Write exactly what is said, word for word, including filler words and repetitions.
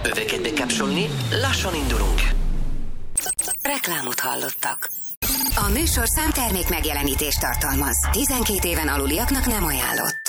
Öveket bekapcsolni, lassan indulunk. Reklámot hallottak. A műsor számtermék megjelenítést tartalmaz. tizenkét éven aluliaknak nem ajánlott.